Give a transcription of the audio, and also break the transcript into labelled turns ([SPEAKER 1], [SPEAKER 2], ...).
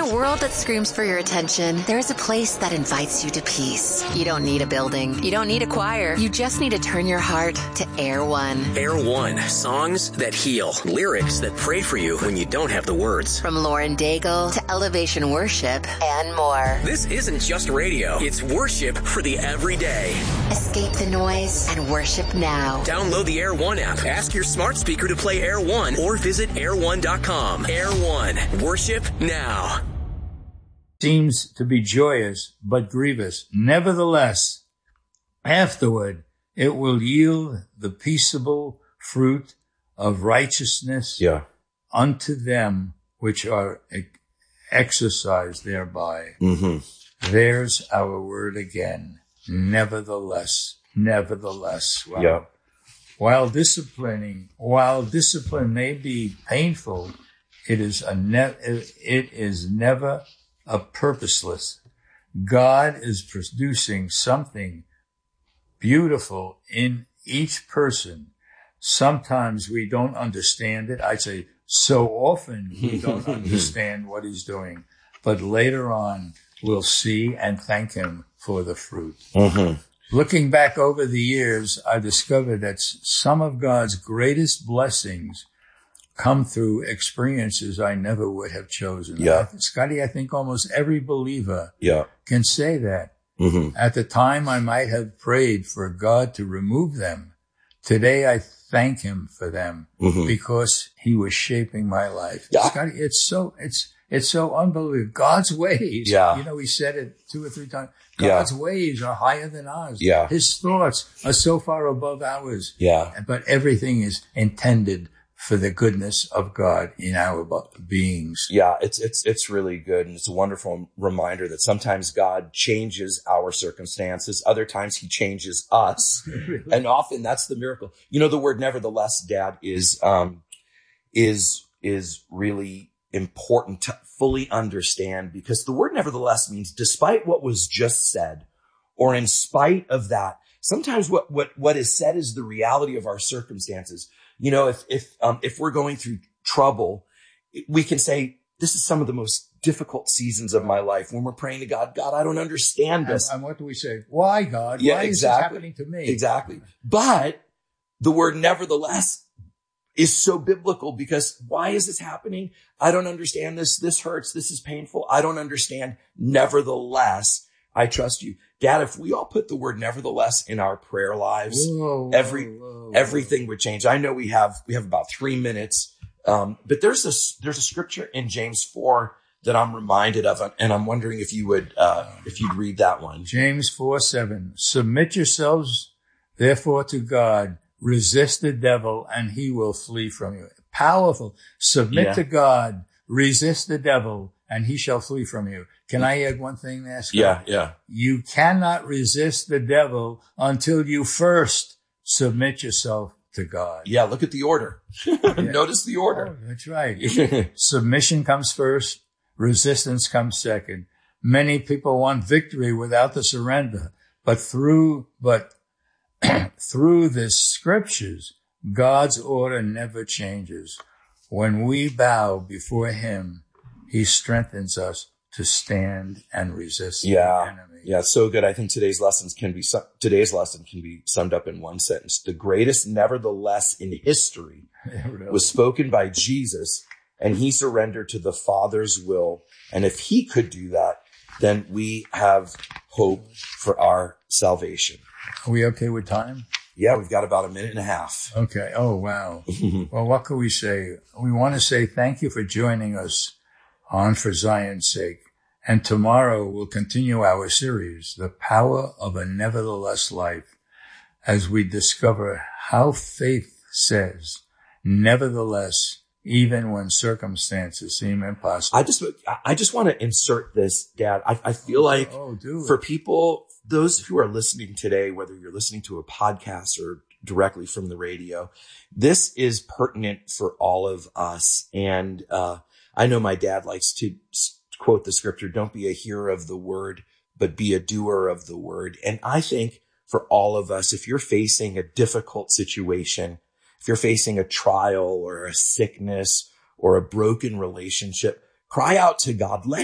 [SPEAKER 1] a world that screams for your attention, there is a place that invites you to peace. You don't need a building. You don't need a choir. You just need to turn your heart to Air One.
[SPEAKER 2] Air One. Songs that heal. Lyrics that pray for you when you don't have the words.
[SPEAKER 1] From Lauren Daigle to Elevation Worship and more.
[SPEAKER 2] This isn't just radio. It's worship for the everyday.
[SPEAKER 1] Escape the noise and worship now.
[SPEAKER 2] Download the Air One app. Ask your smart speaker to play Air One or visit air1.com. Air One. Worship now.
[SPEAKER 3] Seems to be joyous, but grievous. Nevertheless, afterward, it will yield the peaceable fruit of righteousness unto them which are exercised thereby. Mm-hmm. There's our word again. Nevertheless. Wow. While discipline may be painful, it is never a purposeless. God is producing something beautiful in each person. Sometimes we don't understand it. I'd say so often we don't understand what he's doing, but later on we'll see and thank him for the fruit. Mm-hmm. Looking back over the years, I discovered that some of God's greatest blessings come through experiences I never would have chosen.
[SPEAKER 4] Yeah.
[SPEAKER 3] Scotty, I think almost every believer can say that.
[SPEAKER 4] Mm-hmm.
[SPEAKER 3] At the time, I might have prayed for God to remove them. Today, I thank him for them because he was shaping my life.
[SPEAKER 4] Yeah.
[SPEAKER 3] Scotty, it's so unbelievable. God's ways.
[SPEAKER 4] Yeah.
[SPEAKER 3] You know, we said it 2 or 3 times. God's ways are higher than ours.
[SPEAKER 4] Yeah.
[SPEAKER 3] His thoughts are so far above ours.
[SPEAKER 4] Yeah.
[SPEAKER 3] But everything is intended for the goodness of God in our beings.
[SPEAKER 4] Yeah, it's really good. And it's a wonderful reminder that sometimes God changes our circumstances. Other times he changes us. Really? And often that's the miracle. You know, the word nevertheless, Dad, is really important to fully understand, because the word nevertheless means despite what was just said, or in spite of that. Sometimes what is said is the reality of our circumstances. You know, if we're going through trouble, we can say, this is some of the most difficult seasons of my life. When we're praying to God, I don't understand this.
[SPEAKER 3] And what do we say? Why, God?
[SPEAKER 4] Yeah,
[SPEAKER 3] Why
[SPEAKER 4] exactly.
[SPEAKER 3] is this happening to me?
[SPEAKER 4] Exactly. But the word nevertheless is so biblical, because why is this happening? I don't understand this. This hurts. This is painful. I don't understand. Nevertheless, I trust you. Dad, if we all put the word nevertheless in our prayer lives, everything would change. I know we have about 3 minutes. But there's a scripture in James 4 that I'm reminded of, and I'm wondering if you'd read that one.
[SPEAKER 3] James 4:7. Submit yourselves therefore to God. Resist the devil and he will flee from you. Powerful. Submit to God. Resist the devil and he shall flee from you. Can I add one thing there, Scott?
[SPEAKER 4] Yeah.
[SPEAKER 3] You cannot resist the devil until you first submit yourself to God.
[SPEAKER 4] Yeah, look at the order. Notice the order.
[SPEAKER 3] Oh, that's right. Submission comes first. Resistance comes second. Many people want victory without the surrender, but through the scriptures, God's order never changes. When we bow before him, he strengthens us to stand and resist the enemy.
[SPEAKER 4] Yeah, so good. I think today's lesson can be summed up in one sentence. The greatest nevertheless in history was spoken by Jesus, and he surrendered to the Father's will. And if he could do that, then we have hope for our salvation.
[SPEAKER 3] Are we okay with time?
[SPEAKER 4] Yeah, we've got about 1.5 minutes.
[SPEAKER 3] Okay. Oh, wow. Well, what can we say? We want to say thank you for joining us on For Zion's Sake. And tomorrow we'll continue our series, The Power of a Nevertheless Life, as we discover how faith says, nevertheless, even when circumstances seem impossible.
[SPEAKER 4] I just want to insert this, Dad. I feel like for people, those who are listening today, whether you're listening to a podcast or directly from the radio, this is pertinent for all of us. And I know my dad likes to quote the scripture, don't be a hearer of the word, but be a doer of the word. And I think for all of us, if you're facing a difficult situation, if you're facing a trial or a sickness or a broken relationship, cry out to God. Let